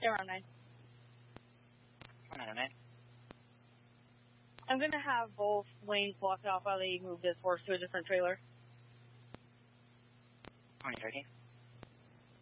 Around 9. 909. I'm going to have both lanes blocked off while they move this horse to a different trailer. 2030.